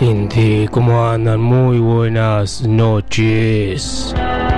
gente? ¿Cómo andan? Muy buenas noches.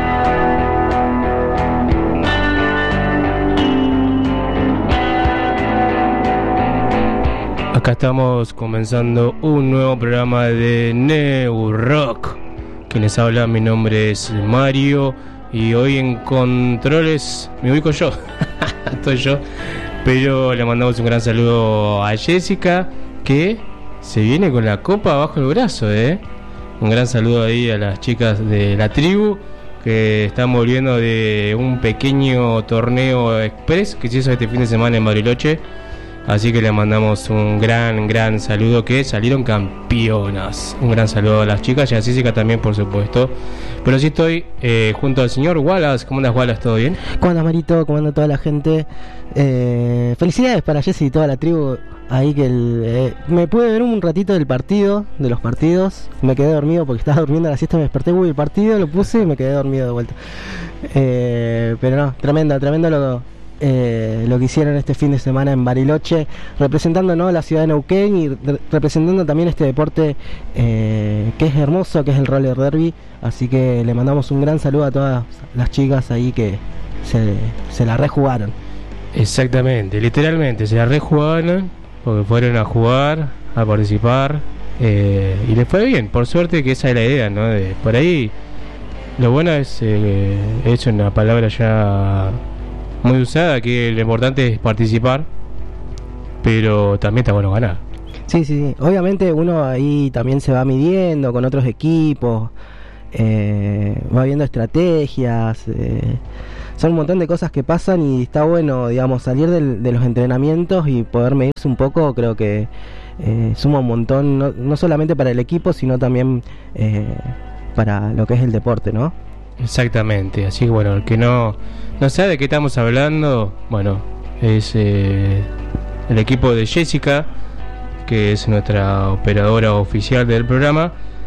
Acá estamos comenzando un nuevo programa de New Rock. Quien les habla, mi nombre es Mario y hoy en controles me ubico yo. Estoy yo. Pero le mandamos un gran saludo a Jessica, que se viene con la copa bajo el brazo, Un gran saludo ahí a las chicas de la tribu, que están volviendo de un pequeño torneo express que se hizo este fin de semana en Bariloche. Así que le mandamos un gran saludo, que salieron campeonas. Un gran saludo a las chicas y a Jessica también, por supuesto. Pero sí estoy junto al señor Wallace. ¿Cómo andas, Wallace? ¿Todo bien? ¿Cómo andas, Marito? ¿Cómo anda toda la gente? Felicidades para Jessy y toda la tribu. Ahí que me pude ver un ratito de los partidos. Me quedé dormido porque estaba durmiendo a la siesta. Me desperté, el partido, lo puse y me quedé dormido de vuelta. Pero no, tremendo lo que hicieron este fin de semana en Bariloche, representando, ¿no?, la ciudad de Neuquén y representando también este deporte que es hermoso, que es el roller derby. Así que le mandamos un gran saludo a todas las chicas ahí que se la rejugaron. Exactamente, literalmente se la rejugaron, porque fueron a jugar, a participar, y les fue bien. Por suerte, que esa es la idea, ¿no? Por ahí lo bueno es una palabra ya muy usada, que lo importante es participar, pero también está bueno ganar. Sí. Obviamente uno ahí también se va midiendo con otros equipos, va viendo estrategias, son un montón de cosas que pasan y está bueno, digamos, salir de los entrenamientos y poder medirse un poco. Creo que suma un montón, no solamente para el equipo, sino también para lo que es el deporte, ¿no? Exactamente, así que bueno, el que no sabe de qué estamos hablando, bueno, es el equipo de Jessica, que es nuestra operadora oficial del programa.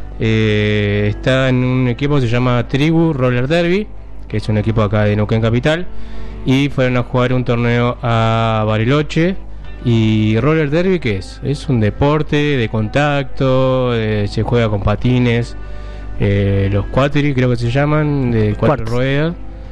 Está en un equipo que se llama Tribu Roller Derby, que es un equipo acá de Neuquén Capital, y fueron a jugar un torneo a Bariloche. Y Roller Derby, ¿qué es? Es un deporte de contacto, se juega con patines, los quattri creo que se llaman, de cuatro ruedas,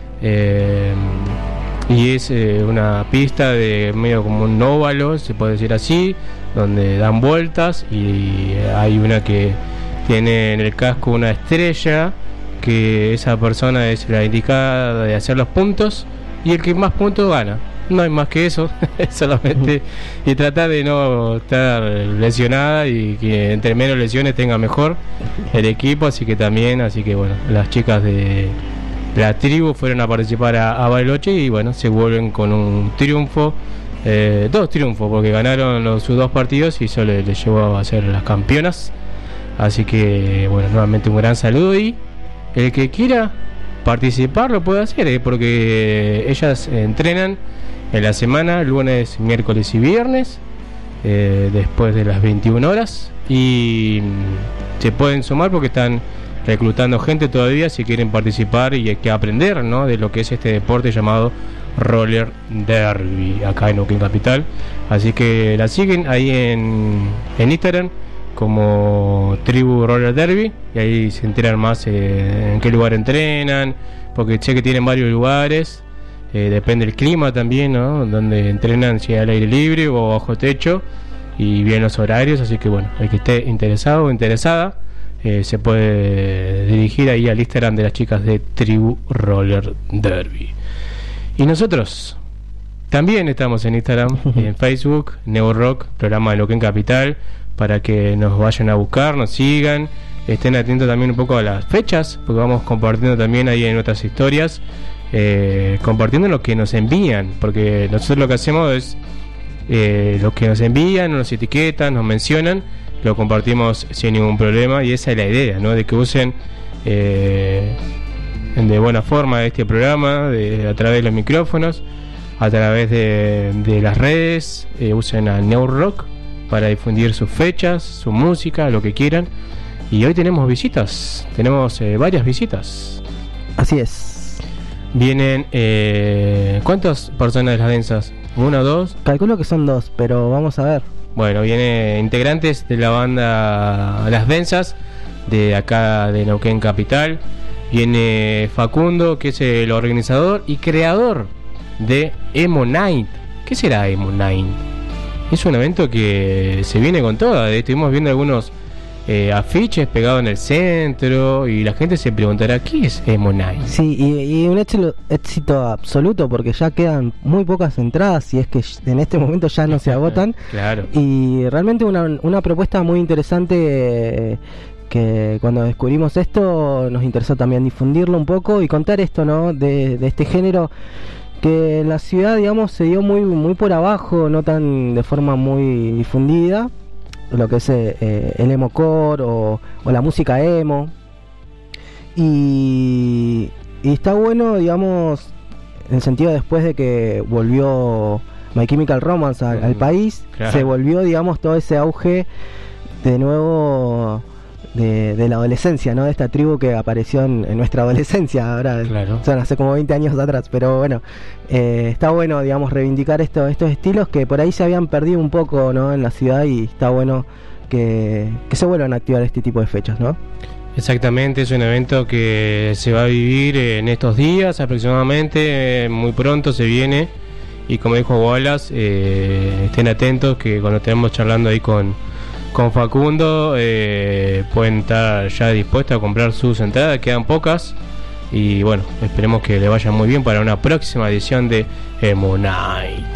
y es una pista de medio como un óvalo, se puede decir así, donde dan vueltas, y hay una que tiene en el casco una estrella, que esa persona es la indicada de hacer los puntos, y el que más puntos gana. No hay más que eso, solamente, y tratar de no estar lesionada, y que entre menos lesiones tenga mejor el equipo. Así que bueno, las chicas de la tribu fueron a participar a Bariloche, y bueno, se vuelven con un triunfo, 2 triunfos, porque ganaron sus 2 partidos y eso les llevó a ser las campeonas. Así que bueno, nuevamente un gran saludo, y el que quiera participar lo puede hacer, porque ellas entrenan en la semana, lunes, miércoles y viernes, después de las 21 horas, y se pueden sumar porque están reclutando gente todavía si quieren participar y hay que aprender, ¿no?, de lo que es este deporte llamado Roller Derby acá en Neuquén Capital. Así que la siguen ahí en Instagram como Tribu Roller Derby, y ahí se enteran más en qué lugar entrenan, porque sé que tienen varios lugares. Depende del clima también, ¿no?, donde entrenan, si al aire libre o bajo techo, y bien los horarios. Así que bueno, el que esté interesado o interesada, se puede dirigir ahí al Instagram de las chicas de Tribu Roller Derby. Y nosotros también estamos en Instagram y en Facebook, New Rock, programa de Neuquén Capital, para que nos vayan a buscar, nos sigan, estén atentos también un poco a las fechas, porque vamos compartiendo también ahí en otras historias, compartiendo lo que nos envían, porque nosotros lo que hacemos es lo que nos envían, nos etiquetan, nos mencionan, lo compartimos sin ningún problema, y esa es la idea, ¿no?, de que usen de buena forma este programa, a través de los micrófonos, a través de las redes, usen a New Rock para difundir sus fechas, su música, lo que quieran. Y hoy tenemos visitas, tenemos varias visitas. Así es. Vienen, ¿cuántas personas de las densas? ¿1 o 2? Calculo que son 2, pero vamos a ver. Bueno, viene integrantes de la banda Las Densas, de acá de Neuquén Capital. Viene Facundo, que es el organizador y creador de Emo Night. ¿Qué será Emo Night? Es un evento que se viene con toda. Estuvimos viendo algunos afiches pegados en el centro y la gente se preguntará, ¿qué es Emo Night? Sí, y un éxito absoluto, porque ya quedan muy pocas entradas y es que en este momento ya no se agotan. Claro. Y realmente una propuesta muy interesante, que cuando descubrimos esto nos interesó también difundirlo un poco y contar esto, ¿no? De este género que en la ciudad, digamos, se dio muy por abajo, no tan de forma muy difundida, lo que es el emocore o la música emo. Y está bueno, digamos, en el sentido después de que volvió My Chemical Romance al país, claro. Se volvió, digamos, todo ese auge de nuevo de la adolescencia, ¿no? De esta tribu que apareció en nuestra adolescencia, ahora, claro. O sea, hace como 20 años atrás, pero bueno, está bueno, digamos, reivindicar estos estilos que por ahí se habían perdido un poco, ¿no? En la ciudad, y está bueno que se vuelvan a activar este tipo de fechas, ¿no? Exactamente, es un evento que se va a vivir en estos días aproximadamente, muy pronto se viene, y como dijo Wallace, estén atentos que cuando estemos charlando ahí con Facundo, pueden estar ya dispuestos a comprar sus entradas, quedan pocas, y bueno, esperemos que le vaya muy bien para una próxima edición de Emo Night.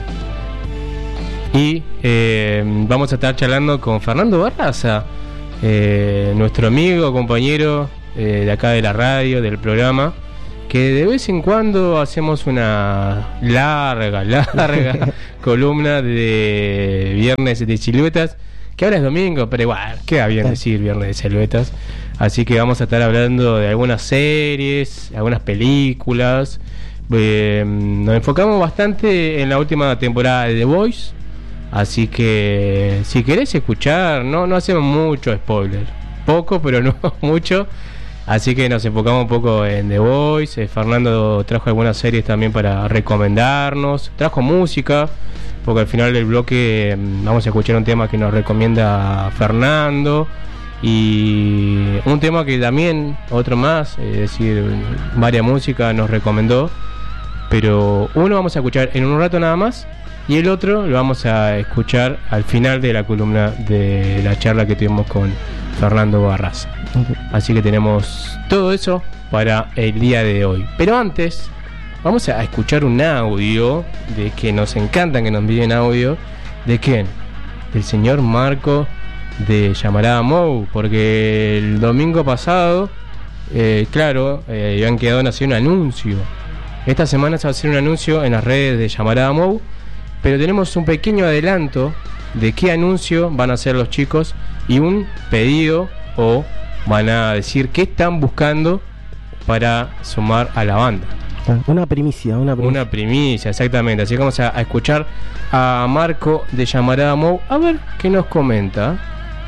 Y vamos a estar charlando con Fernando Barraza, nuestro amigo, compañero de acá de la radio, del programa, que de vez en cuando hacemos una larga columna de Viernes de Siluetas, que ahora es domingo, pero igual, queda bien decir Viernes de Siluetas. Así que vamos a estar hablando de algunas series, algunas películas. Nos enfocamos bastante en la última temporada de The Voice. Así que si querés escuchar, no hacemos mucho spoiler. Poco, pero no mucho. Así que nos enfocamos un poco en The Voice. Fernando trajo algunas series también para recomendarnos. Trajo música, porque al final del bloque vamos a escuchar un tema que nos recomienda Fernando. Y un tema que también, otro más, es decir, varias músicas nos recomendó. Pero uno vamos a escuchar en un rato nada más, y el otro lo vamos a escuchar al final de la columna de la charla que tuvimos con Fernando Barraza. Así que tenemos todo eso para el día de hoy. Pero antes vamos a escuchar un audio de que nos encantan que nos envíen audio. ¿De quién? Del señor Marco de Llamarada Mou, porque el domingo pasado habían quedado en hacer un anuncio. Esta semana se va a hacer un anuncio en las redes de Llamarada Mou, pero tenemos un pequeño adelanto de qué anuncio van a hacer los chicos y un pedido, o van a decir qué están buscando para sumar a la banda. Una primicia. Una primicia, exactamente. Así que vamos a escuchar a Marco de Llamarada Mou, a ver qué nos comenta.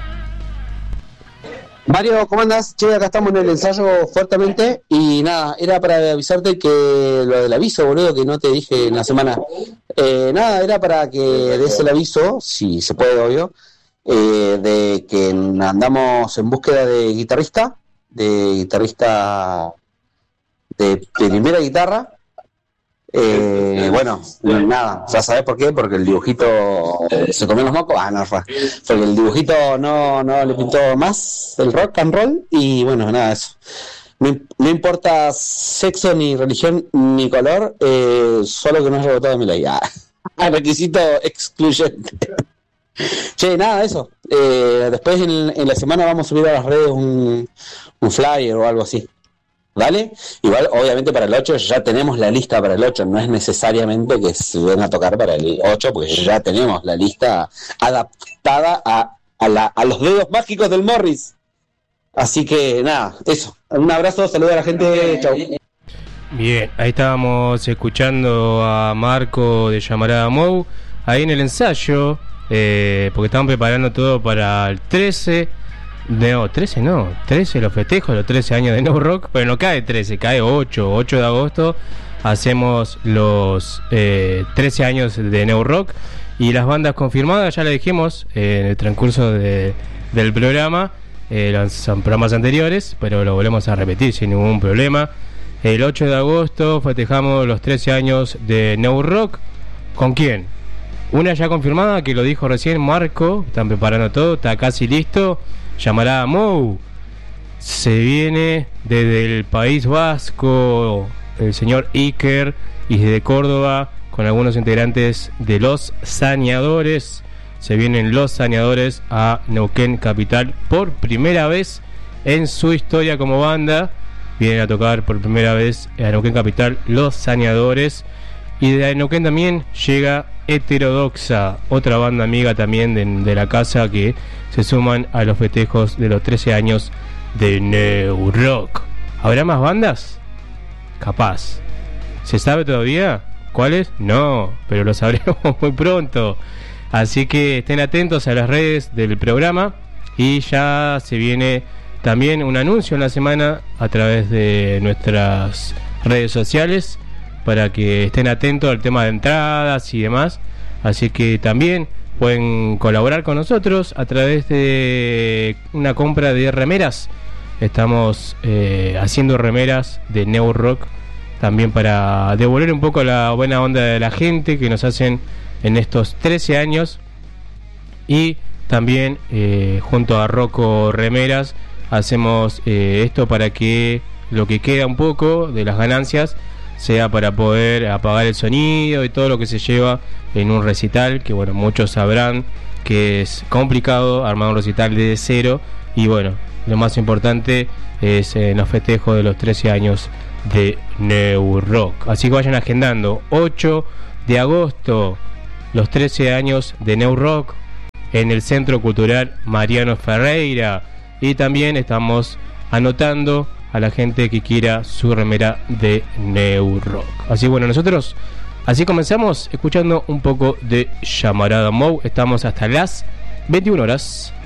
Mario, ¿cómo andás? Che, acá estamos en el ensayo fuertemente. Y nada, era para avisarte que lo del aviso, boludo, que no te dije en la semana. Nada, era para que des el aviso, si se puede, obvio, de que andamos en búsqueda de guitarrista de primera guitarra. Bueno, nada, ya sabés por qué, porque el dibujito se comió los mocos, porque el dibujito no le pintó más el rock and roll, y bueno, nada, eso. No importa sexo, ni religión, ni color, solo que no es rebotado de mi ley. Requisito excluyente. Che, nada, eso. Después en la semana vamos a subir a las redes un flyer o algo así. ¿Vale? Igual, obviamente, para el 8 ya tenemos la lista para el 8. No es necesariamente que se van a tocar para el 8, porque ya tenemos la lista adaptada a los dedos mágicos del Morris. Así que nada, eso. Un abrazo, saludos a la gente. Chau. Bien, ahí estábamos escuchando a Marco de Llamarada Mou ahí en el ensayo, porque estaban preparando todo para el 13, los festejos, los 13 años de No Rock, pero no cae 13, cae 8 de agosto, hacemos los 13 años de No Rock, Y las bandas confirmadas, ya lo dijimos en el transcurso del programa, son programas anteriores, pero lo volvemos a repetir sin ningún problema. El 8 de agosto festejamos los 13 años de New Rock. ¿Con quién? Una ya confirmada, que lo dijo recién Marco, están preparando todo, está casi listo. Llamará Mou. Se viene desde el País Vasco el señor Iker, y desde Córdoba con algunos integrantes de Los Saneadores. Se vienen Los Saneadores a Neuquén Capital por primera vez en su historia como banda. Vienen a tocar por primera vez a Neuquén Capital Los Saneadores. Y de Neuquén también llega Heterodoxa, otra banda amiga también de la casa, que se suman a los festejos de los 13 años de New Rock. ¿Habrá más bandas? Capaz. ¿Se sabe todavía cuáles? No, pero lo sabremos muy pronto. Así que estén atentos a las redes del programa. Y ya se viene también un anuncio en la semana a través de nuestras redes sociales, para que estén atentos al tema de entradas y demás. Así que también pueden colaborar con nosotros a través de una compra de remeras. Estamos haciendo remeras de New Rock, también para devolver un poco la buena onda de la gente que nos hacen en estos 13 años. Y también junto a Rocco Remeras hacemos esto para que lo que queda un poco de las ganancias sea para poder apagar el sonido y todo lo que se lleva en un recital, que bueno, muchos sabrán que es complicado armar un recital desde cero. Y bueno, lo más importante es los festejos de los 13 años de New Rock. Así que vayan agendando. 8 de agosto, los 13 años de New Rock en el Centro Cultural Mariano Ferreira. Y también estamos anotando a la gente que quiera su remera de New Rock. Así bueno, nosotros así comenzamos escuchando un poco de Llamarada Mou. Estamos hasta las 21 horas.